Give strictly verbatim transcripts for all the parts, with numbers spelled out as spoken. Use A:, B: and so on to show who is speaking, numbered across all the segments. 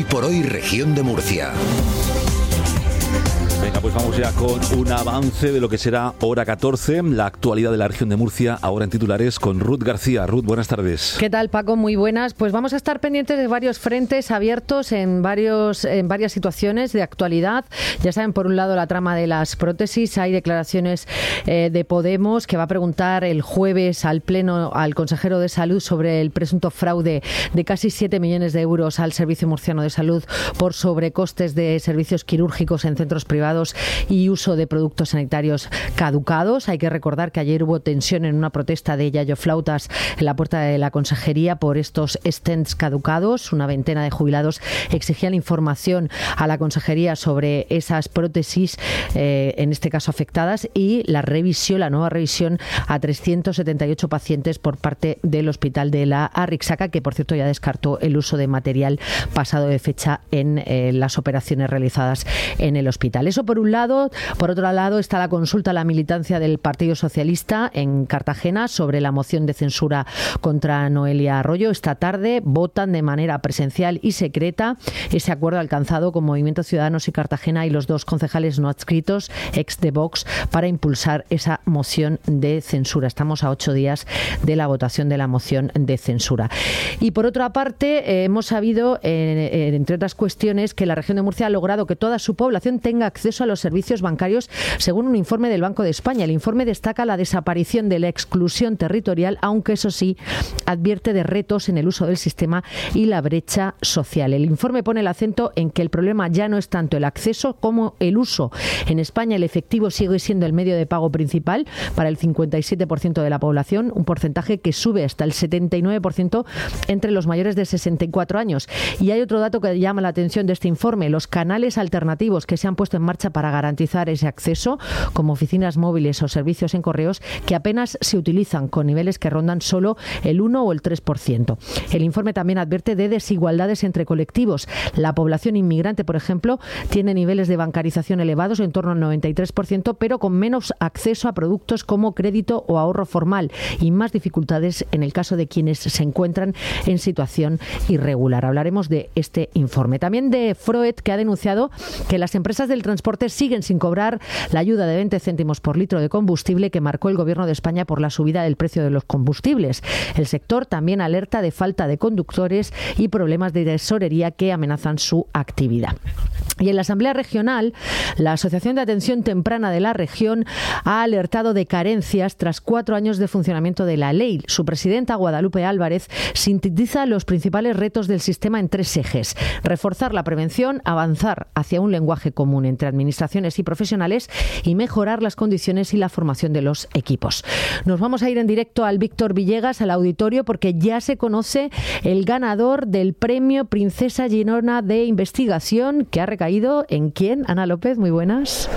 A: por Hoy Región de Murcia.
B: Venga, pues vamos ya con un avance de lo que será Hora catorce, la actualidad de la región de Murcia, ahora en titulares con Ruth García. Ruth, buenas tardes.
C: ¿Qué tal, Paco? Muy buenas. Pues vamos a estar pendientes de varios frentes abiertos en varios en varias situaciones de actualidad. Ya saben, por un lado, la trama de las prótesis. Hay declaraciones eh, de Podemos que va a preguntar el jueves al Pleno al consejero de Salud sobre el presunto fraude de casi siete millones de euros al Servicio Murciano de Salud por sobrecostes de servicios quirúrgicos en centros privados y uso de productos sanitarios caducados. Hay que recordar que ayer hubo tensión en una protesta de yayoflautas en la puerta de la consejería por estos stents caducados. Una veintena de jubilados exigían información a la consejería sobre esas prótesis, eh, en este caso afectadas, y la revisión, la nueva revisión a trescientos setenta y ocho pacientes por parte del Hospital de la Arrixaca, que por cierto ya descartó el uso de material pasado de fecha en eh, las operaciones realizadas en el hospital. Eso por un lado. Por otro lado está la consulta a la militancia del Partido Socialista en Cartagena sobre la moción de censura contra Noelia Arroyo. Esta tarde votan de manera presencial y secreta ese acuerdo alcanzado con Movimiento Ciudadanos y Cartagena y los dos concejales no adscritos, ex de Vox, para impulsar esa moción de censura. Estamos a ocho días de la votación de la moción de censura. Y por otra parte, eh, hemos sabido, eh, entre otras cuestiones, que la región de Murcia ha logrado que toda su población tenga acceso a los servicios bancarios, según un informe del Banco de España. El informe destaca la desaparición de la exclusión territorial, aunque eso sí, advierte de retos en el uso del sistema y la brecha social. El informe pone el acento en que el problema ya no es tanto el acceso como el uso. En España el efectivo sigue siendo el medio de pago principal para el cincuenta y siete por ciento de la población, un porcentaje que sube hasta el setenta y nueve por ciento entre los mayores de sesenta y cuatro años. Y hay otro dato que llama la atención de este informe: los canales alternativos que se han puesto en marcha para garantizar ese acceso, como oficinas móviles o servicios en correos, que apenas se utilizan, con niveles que rondan solo el uno o el tres por ciento. El informe también advierte de desigualdades entre colectivos. La población inmigrante, por ejemplo, tiene niveles de bancarización elevados, en torno al noventa y tres por ciento, pero con menos acceso a productos como crédito o ahorro formal, y más dificultades en el caso de quienes se encuentran en situación irregular. Hablaremos de este informe. También de Froed, que ha denunciado que las empresas del transporte siguen sin cobrar la ayuda de veinte céntimos por litro de combustible que marcó el Gobierno de España por la subida del precio de los combustibles. El sector también alerta de falta de conductores y problemas de tesorería que amenazan su actividad. Y en la Asamblea Regional, la Asociación de Atención Temprana de la región ha alertado de carencias tras cuatro años de funcionamiento de la ley. Su presidenta, Guadalupe Álvarez, sintetiza los principales retos del sistema en tres ejes: reforzar la prevención, avanzar hacia un lenguaje común entre administraciones y profesionales y mejorar las condiciones y la formación de los equipos. Nos vamos a ir en directo al Víctor Villegas, al auditorio, porque ya se conoce el ganador del premio Princesa Girona de Investigación, que ha recaído ¿en quién? Ana López, muy buenas.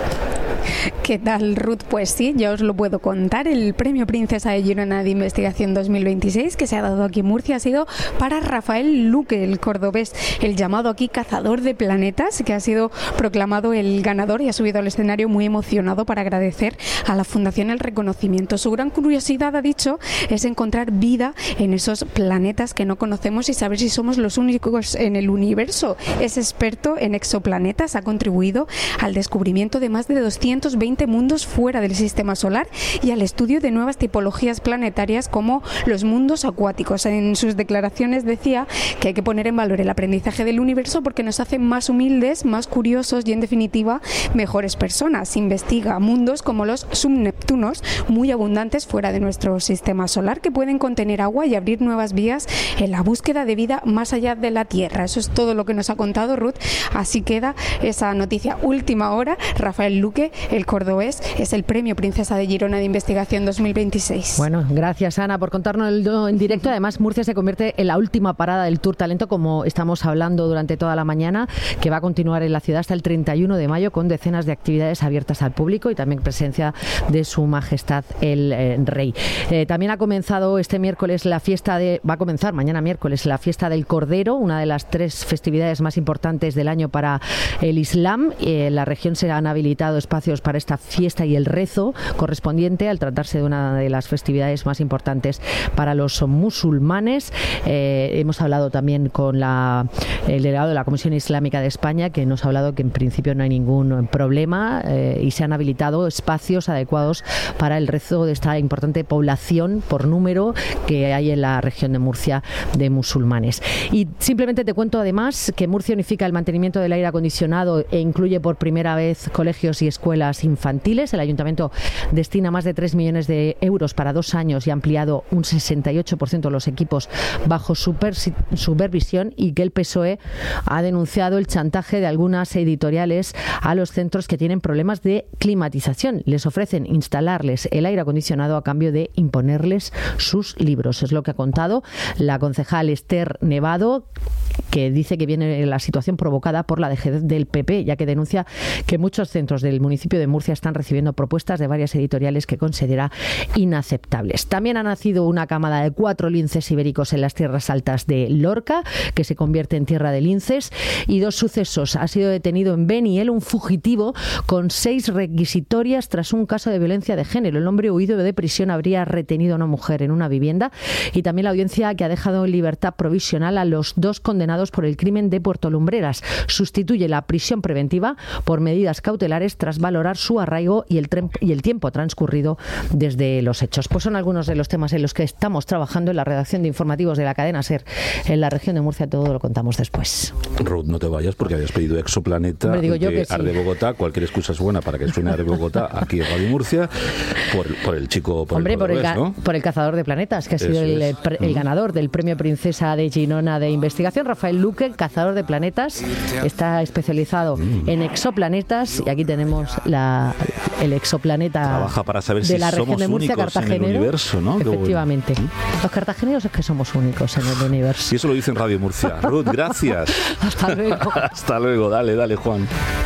D: ¿Qué tal, Ruth? Pues sí, ya os lo puedo contar. El premio Princesa de Girona de Investigación dos mil veintiséis que se ha dado aquí en Murcia ha sido para Rafael Luque, el cordobés, el llamado aquí cazador de planetas, que ha sido proclamado el ganador y ha subido al escenario muy emocionado para agradecer a la Fundación el reconocimiento. Su gran curiosidad, ha dicho, es encontrar vida en esos planetas que no conocemos y saber si somos los únicos en el universo. Es experto en exoplanetas, ha contribuido al descubrimiento de más de doscientos veinte mundos fuera del sistema solar y al estudio de nuevas tipologías planetarias como los mundos acuáticos. En sus declaraciones decía que hay que poner en valor el aprendizaje del universo porque nos hace más humildes, más curiosos y, en definitiva, mejores personas. Investiga mundos como los subneptunos, muy abundantes fuera de nuestro sistema solar, que pueden contener agua y abrir nuevas vías en la búsqueda de vida más allá de la Tierra. Eso es todo lo que nos ha contado Ruth. Así queda esa noticia última hora. Rafael Luque, el cordobés, es el premio Princesa de Girona de Investigación dos mil veintiséis.
C: Bueno, gracias, Ana, por contárnoslo en directo. Además, Murcia se convierte en la última parada del Tour Talento, como estamos hablando durante toda la mañana, que va a continuar en la ciudad hasta el treinta y uno de mayo con decenas de actividades abiertas al público y también presencia de Su Majestad el eh, Rey. Eh, también ha comenzado este miércoles la fiesta de... Va a comenzar mañana miércoles la fiesta del Cordero, una de las tres festividades más importantes del año para el Islam. En la región se han habilitado espacios espacios para esta fiesta y el rezo correspondiente al tratarse de una de las festividades más importantes para los musulmanes. Eh, hemos hablado también con la, el delegado de la Comisión Islámica de España, que nos ha hablado que en principio no hay ningún problema eh, y se han habilitado espacios adecuados para el rezo de esta importante población por número que hay en la región de Murcia de musulmanes. Y simplemente te cuento además que Murcia unifica el mantenimiento del aire acondicionado e incluye por primera vez colegios y escuelas infantiles. El Ayuntamiento destina más de tres millones de euros para dos años y ha ampliado un sesenta y ocho por ciento de los equipos bajo super, supervisión, y que el P S O E ha denunciado el chantaje de algunas editoriales a los centros que tienen problemas de climatización. Les ofrecen instalarles el aire acondicionado a cambio de imponerles sus libros. Es lo que ha contado la concejal Esther Nevado, que dice que viene la situación provocada por la dejadez del P P, ya que denuncia que muchos centros del municipio de Murcia están recibiendo propuestas de varias editoriales que considera inaceptables. También ha nacido una camada de cuatro linces ibéricos en las tierras altas de Lorca, que se convierte en tierra de linces, y dos sucesos. Ha sido detenido en Beniel un fugitivo con seis requisitorias tras un caso de violencia de género. El hombre huido de prisión habría retenido a una mujer en una vivienda, y también la audiencia que ha dejado en libertad provisional a los dos condenados por el crimen de Puerto Lumbreras. Sustituye la prisión preventiva por medidas cautelares tras valorar su arraigo y el, y el tiempo transcurrido desde los hechos. Pues son algunos de los temas en los que estamos trabajando en la redacción de informativos de la cadena SER en la región de Murcia. Todo lo contamos después.
B: Ruth, no te vayas porque habías pedido Exoplaneta.
C: Hombre, digo yo
B: de
C: que sí.
B: Arde Bogotá. Cualquier excusa es buena para que suene Arde Bogotá aquí en Radio Murcia por, por el chico, por
C: Hombre,
B: el
C: por, el
B: cordobés,
C: ga-
B: ¿no?
C: por el cazador de planetas, que ha sido el,
B: es.
C: el, el ganador del Premio Princesa de Girona de Investigación. Rafael Luque, cazador de planetas, está especializado mm. en exoplanetas, y aquí tenemos la, el exoplaneta
B: Trabaja para saber
C: de
B: si
C: la región
B: somos
C: de Murcia,
B: únicos en el
C: Cartagenero.
B: universo, ¿no?
C: Efectivamente.
B: Bueno.
C: Los cartageneros es que somos únicos en el universo.
B: Y eso lo dice en Radio Murcia. Ruth, gracias.
C: Hasta luego.
B: Hasta luego. Dale, dale, Juan.